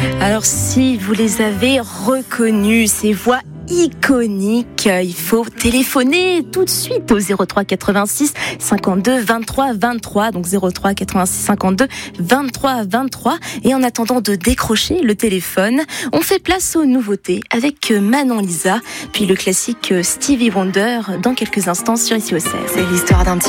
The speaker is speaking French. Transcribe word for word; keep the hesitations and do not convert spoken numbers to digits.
Alors si vous les avez reconnus, ces voix iconique, il faut téléphoner tout de suite au zéro trois quatre-vingt-six cinquante-deux vingt-trois vingt-trois, donc zéro trois quatre-vingt-six cinquante-deux vingt-trois vingt-trois. Et en attendant de décrocher le téléphone, on fait place aux nouveautés avec Manon Lisa, puis le classique Stevie Wonder dans quelques instants sur Ici au seize. C'est l'histoire d'un petit